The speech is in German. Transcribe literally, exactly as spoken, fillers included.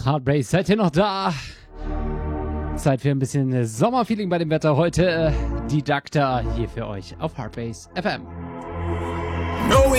Heartbreak, seid ihr noch da? Zeit für ein bisschen Sommerfeeling bei dem Wetter. Heute äh, die Dakta hier für euch auf Heartbase F M. No,